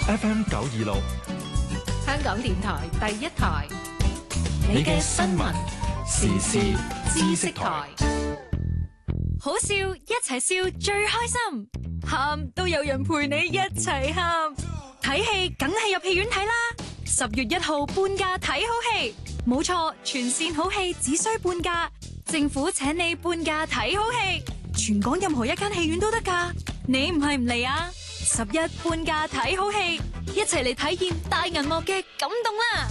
FM 926， 香港電台第一台， 你嘅新聞時事知識台。 好笑一齊笑最開心，喊都有人陪你一齊喊。睇戲梗係入戲院睇啦！10月1號半價睇好戲，冇錯，全線好戲只需半價，政府請你半價睇好戲，全港任何一間戲院都得㗎。你唔係唔嚟啊？11半價睇好戲，一齊嚟體驗大銀幕嘅感動啦！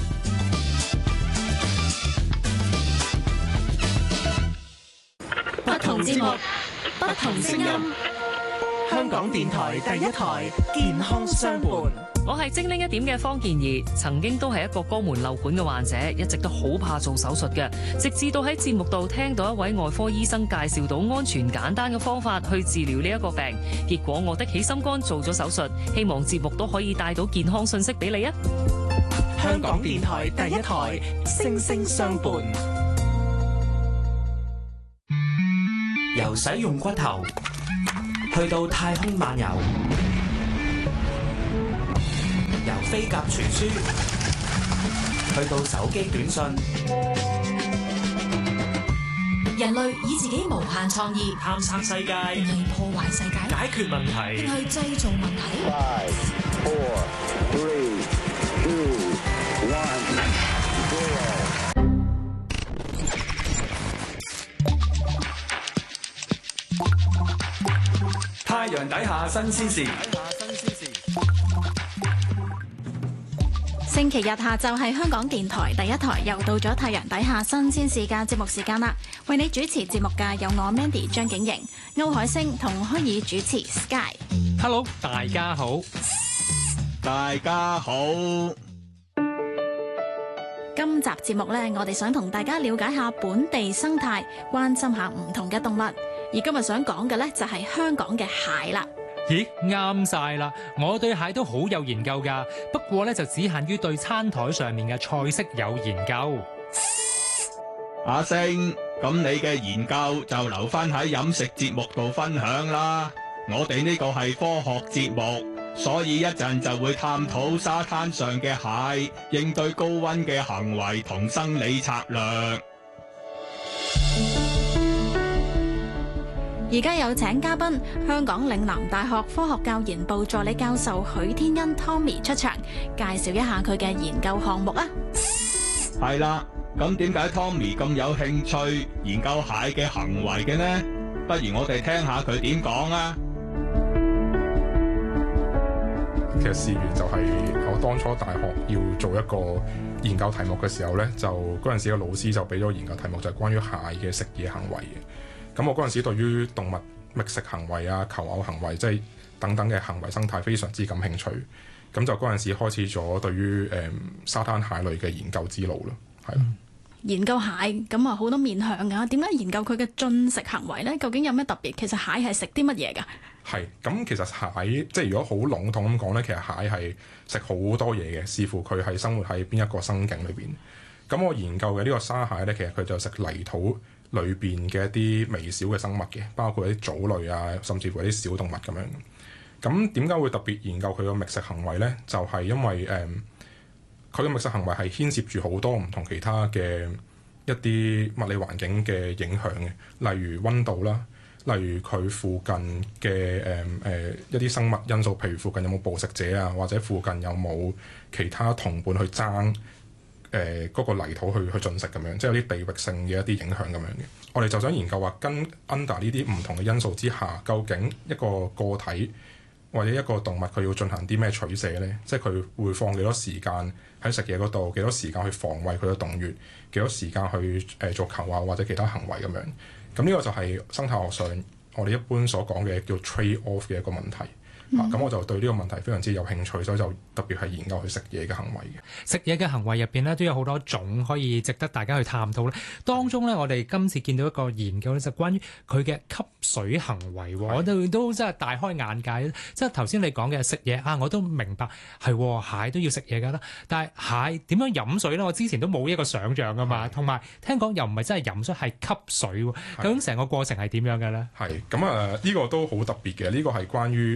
不同節目，不同聲音。 香港電台第一台，健康相伴。 我係精靈一點嘅方健儀，曾經都係一個肛門漏管嘅患者，一直都好怕做手術嘅，直至到喺節目度聽到一位外科醫生介紹到安全簡單嘅方法去治療呢一個病，結果我的起心肝做咗手術，希望節目都可以帶到健康信息俾你啊！ 香港電台第一台，聲聲相伴。由使用骨頭去到太空漫遊，由飛鴿傳書去到手機短信， 人類以自己無限創意探索世界， 定係破壞世界？ 解決問題， 定係製造問題？ 5, 4, 3, 2, 1, 0。 太陽底下新鮮事。 星期日下晝係香港電台第一台，又到咗太陽底下新鮮事嘅節目時間啦。為你主持節目嘅有我 Mandy 張景瑩、歐海星同虛擬主持 Sky。 Hello， 大家好， 大家好。 今集節目呢，我哋想同大家了解下本地生態，關心下唔同嘅動物。而今日想講嘅呢，就係香港嘅蟹啦。 咦，啱晒啦！我對蟹都好有研究㗎，不過咧就只限於對餐台上面嘅菜式有研究。 阿星，咁你嘅研究就留翻喺飲食節目度分享啦。我哋呢個係科學節目，所以一陣就會探討沙灘上嘅蟹應對高溫嘅行為同生理策略。 而家有請嘉賓，香港嶺南大學科學教研部助理教授許天恩 Tommy 出場，介紹一下佢嘅研究項目啊。 係啦，咁點解 Tommy 咁有興趣研究蟹嘅行為嘅呢？不如我哋聽下佢點講啊。 其實事緣就係我當初大學要做一個研究題目嘅時候呢，就嗰陣時嘅老師就俾咗研究題目，就係關於蟹嘅食嘢行為嘅。咁我嗰陣時對於動物覓食行為啊、求偶行為，即係等等嘅行為生態非常之感興趣。咁就嗰陣時開始咗對於沙灘蟹類嘅研究之路咯，係。 研究蟹咁啊，好多面向㗎。點解研究佢嘅進食行為呢？究竟有咩特別？其實蟹係食啲乜嘢㗎？ 係咁，其實蟹即係如果好籠統咁講呢，其實蟹係食好多嘢嘅，視乎佢係生活喺邊一個生境裏邊。咁我研究嘅呢個沙蟹呢，其實佢就食泥土裏邊嘅一啲微小嘅生物嘅，包括一啲藻類啊，甚至乎一啲小動物咁樣。咁點解會特別研究佢嘅覓食行為呢？就係因為佢嘅覓食行為係牽涉住好多唔同其他嘅一啲物理環境嘅影響嘅，例如溫度啦，例如佢附近嘅一啲生物因素，譬如附近有冇捕食者啊，或者附近有冇其他同伴去爭嗰個泥土去進食咁樣，即係有啲地域性嘅一啲影響咁樣嘅。我哋就想研究話，跟 under 呢啲唔同嘅因素之下，究竟一個個體或者一個動物佢要進行啲咩取捨呢？即係佢會放幾多時間喺食嘢嗰度，幾多時間去防衛佢嘅洞穴，幾多時間去做求偶或者其他行為咁樣。咁呢個就係生態學上我哋一般所講嘅叫 trade off 嘅一個問題。咁我就對呢個問題非常之有興趣，所以就特別係研究佢食嘢嘅行為嘅。 食嘢嘅行為入邊咧都有好多種可以值得大家去探討咧。當中咧，我哋今次見到一個研究咧，就關於佢嘅吸水行為。我哋都真係大開眼界。即係頭先你講嘅食嘢啊，我都明白係蟹都要食嘢㗎啦。但係蟹點樣飲水咧？我之前都冇一個想像㗎嘛。同埋聽講又唔係真係飲水，係吸水。究竟成個過程係點樣嘅咧？ 係咁呢個都好特別嘅。呢個係關於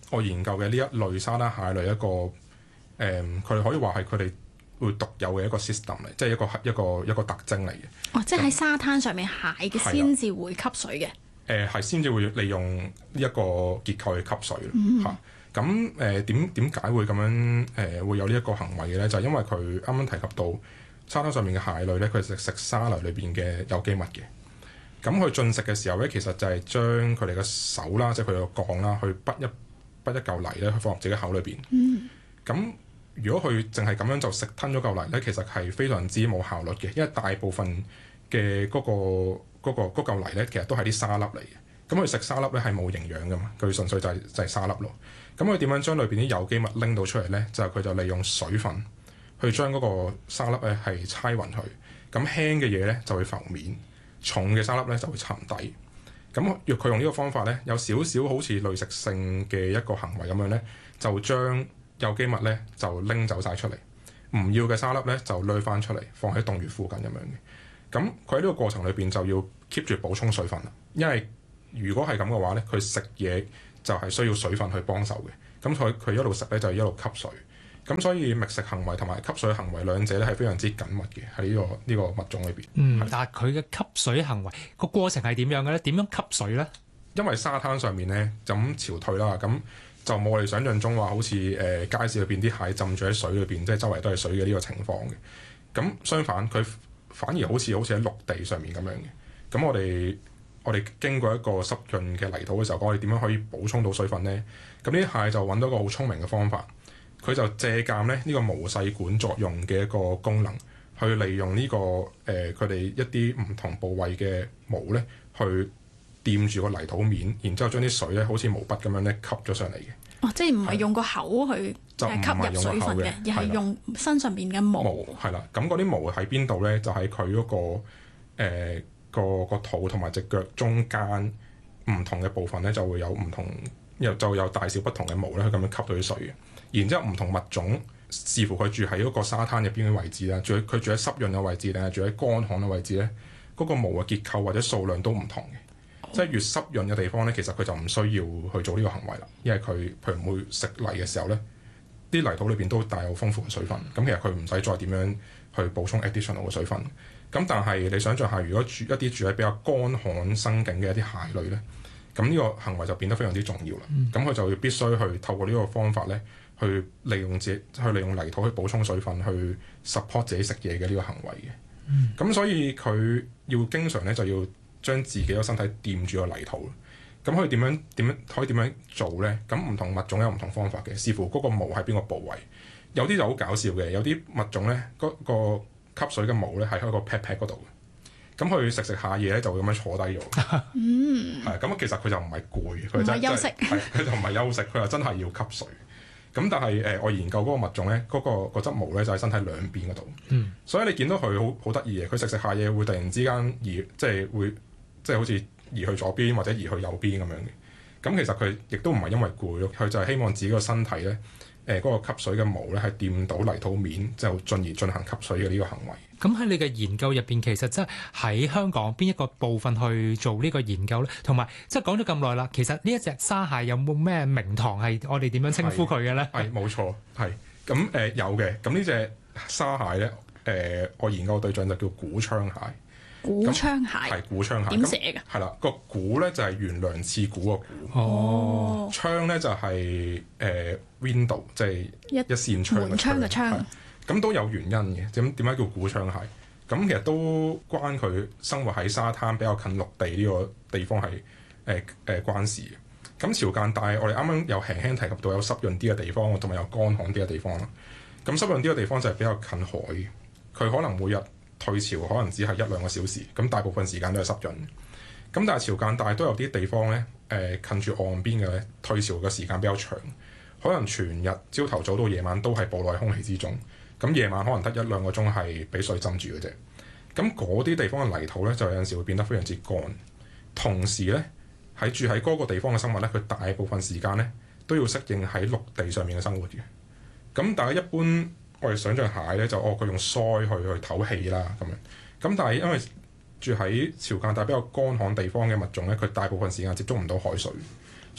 我研究嘅呢一類沙灘蟹類一個佢哋可以話係佢哋會獨有嘅一個 system 嚟，即係一個特徵嚟嘅。 哦，即係喺沙灘上面蟹嘅先至會吸水嘅。 係先至會利用呢一個結構去吸水咯。咁點解會咁樣會有呢一個行為嘅咧？就係因為佢啱啱提及到沙灘上面嘅蟹類咧，佢係食沙泥裏邊嘅有機物嘅。咁佢進食嘅時候咧，其實就係將佢哋嘅手啦，即係佢個槓啦，去滗一嚿泥咧，去放入自己口裏邊。咁如果佢淨係咁樣就食吞咗嚿泥咧，其實係非常之冇效率嘅，因為大部分嘅嗰嚿泥咧，其實都係啲沙粒嚟嘅。咁佢食沙粒咧係冇營養噶嘛，佢純粹就係沙粒咯。咁佢點樣將裏邊啲有機物拎到出嚟咧？就係佢就利用水分去將嗰個沙粒咧係猜勻佢。咁輕嘅嘢咧就會浮面，重嘅沙粒咧就會沉底。咁若佢用呢個方法咧，有少少好似濾食性嘅一個行為咁樣咧，就將有機物咧就拎走晒出嚟，唔要嘅沙粒咧就濾翻出嚟，放喺洞穴附近咁樣嘅。咁佢喺呢個過程裏邊就要 keep 住補充水分啦，因為如果係咁嘅話咧，佢食嘢就係需要水分去幫手嘅。咁佢一路食咧就一路吸水。咁所以覓食行為同埋吸水行為兩者咧係非常之緊密嘅喺呢個物種裏邊。 但係佢嘅吸水行為個過程係點樣嘅咧？點樣吸水咧？ 因為沙灘上面咧就咁潮退啦，咁就冇我哋想象中話好似街市裏邊啲蟹浸住喺水裏邊，即係周圍都係水嘅呢個情況嘅。咁相反，佢反而好似喺陸地上面咁樣嘅。咁我哋經過一個濕潤嘅泥土嘅時候，我哋點樣可以補充到水分咧？咁呢啲蟹就揾到一個好聰明嘅方法。佢就借鑑咧呢個毛細管作用嘅一個功能，去利用呢個佢哋一啲唔同部位嘅毛咧，去掂住個泥土面，然之後將啲水咧好似毛筆咁樣咧吸咗上嚟嘅。 哦，即係唔係用個口去吸入水分嘅，而係用身上邊嘅毛。 係啦，咁嗰啲毛喺邊度咧？就喺佢嗰個肚同埋隻腳中間唔同嘅部分咧，就會有唔同，就有大小不同嘅毛咧，去咁樣吸到啲水嘅。然之後唔同物種視乎佢住喺嗰個沙灘入邊嘅位置啦，佢住喺濕潤嘅位置定係住喺乾旱嘅位置咧，嗰個毛嘅結構或者數量都唔同嘅。即係越濕潤嘅地方咧，其實佢就唔需要去做呢個行為啦，因為佢譬如每食泥嘅時候咧，啲泥土裏邊都帶有豐富嘅水分，咁其實佢唔使再點樣去補充 additional 嘅水分。咁但係你想象下，如果住喺比較乾旱生境嘅一啲蟹類咧，咁呢個行為就變得非常之重要啦。咁佢就要必須去透過呢個方法咧，去利用泥土去補充水分，去 support 自己食嘢嘅呢個行為嘅。咁所以佢要經常咧就要將自己個身體掂住個泥土。咁可以點樣做咧？咁唔同物種有唔同方法嘅，視乎嗰個毛喺邊個部位。有啲就好搞笑嘅，有啲物種咧嗰個吸水嘅毛咧係喺個 pat pat 嗰度嘅。咁佢食下嘢咧就會咁樣坐低咗。係咁，其實佢就唔係攰，佢真係休息。佢就唔係休息，佢就真係要吸水。咁但係我研究嗰個物種咧，嗰執毛咧就喺身體兩邊嗰度。所以你見到佢好得意嘅，佢食下嘢會突然之間即係好似移去左邊或者移去右邊咁樣嘅。咁其實佢亦都唔係因為攰咯，佢就係希望自己個身體咧嗰個吸水嘅毛咧係掂到泥土面，就進而進行吸水嘅呢個行為。 咁喺你嘅研究入邊，其實即係喺香港邊一個部分去做呢個研究咧？同埋即係講咗咁耐啦，其實呢一隻沙蟹有冇咩名堂係我哋點樣稱呼佢嘅咧？ 係冇錯，係咁有嘅。咁呢隻沙蟹咧我研究嘅對象就叫古窗蟹。 古窗蟹係古窗蟹點寫嘅？係啦，個古咧就係懸梁刺股個古。窗咧就係window， 即係一扇窗門窗嘅窗。 咁都有原因嘅。點解叫古窗蟹？咁其實都關佢生活喺沙灘比較近陸地呢個地方係關事嘅。咁潮間帶我哋啱啱有輕輕提及到有濕潤啲嘅地方，同埋有乾旱啲嘅地方啦。咁濕潤啲嘅地方就係比較近海，佢可能每日退潮可能只係1-2個小時，咁大部分時間都係濕潤。咁但係潮間帶都有啲地方咧，近住岸邊嘅咧，退潮嘅時間比較長，可能全日朝頭早到夜晚都係暴露喺空氣之中。咁夜晚可能得1-2個鐘係俾水浸住嘅啫。咁嗰啲地方嘅泥土咧，就有陣時會變得非常之乾。同時咧，住喺嗰個地方嘅生物咧，佢大部分時間咧都要適應喺陸地上面嘅生活嘅。咁但係一般我哋想象蟹咧，就佢用鰓去唞氣啦咁樣。咁但係因為住喺潮間帶比較乾旱地方嘅物種咧，佢大部分時間接觸唔到海水，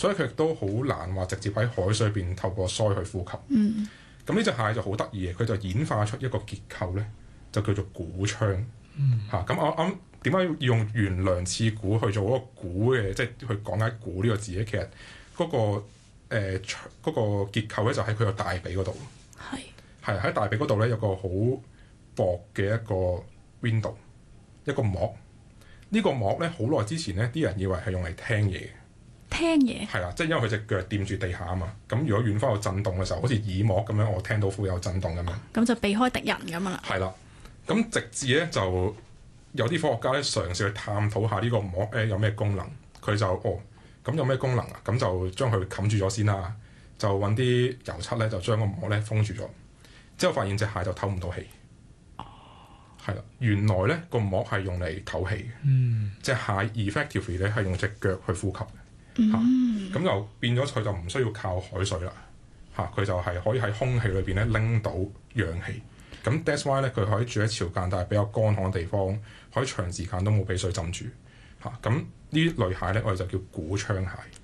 所以佢亦都好難話直接喺海水入邊透過鰓去呼吸。咁呢隻蟹就好得意嘅，佢就演化出一個結構咧，就叫做鼓窗。咁我啱點解要用懸梁刺股去做嗰個鼓嘅，即係去講解鼓呢個字咧？其實嗰個結構咧就喺佢個大髀嗰度。係喺大髀嗰度咧有個好薄嘅一個 window， 一個膜。呢個膜咧好耐之前咧啲人以為係用嚟聽嘢嘅。 聽嘢係啦，即係因為佢隻腳掂住地下啊嘛。咁如果遠方有震動嘅時候，好似耳膜咁樣，我聽到會有震動咁樣。 咁就避開敵人咁啦。 係啦，咁直至咧就有啲科學家咧嘗試去探討下呢個膜有咩功能。佢就咁有咩功能啊？咁就將佢冚住咗先啦。就揾啲油漆咧，就將個膜咧封住咗。之後發現隻蟹就透唔到氣。係啦，原來咧個膜係用嚟透氣嘅。隻蟹 effectively 咧係用隻腳去呼吸嘅。咁就變咗佢就唔需要靠海水啦。佢就係可以喺空氣裏邊咧拎到氧氣。咁 that's why 咧佢可以住喺潮間但係比較乾旱嘅地方，可以長時間都冇俾水浸住。咁呢類蟹咧我哋就叫鼓窗蟹。